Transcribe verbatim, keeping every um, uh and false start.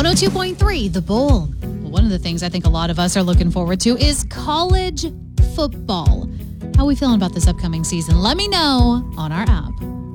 one oh two point three, The Bull. Well, one of the things I think a lot of us are looking forward to is college football. How are we feeling about this upcoming season? Let me know on our app.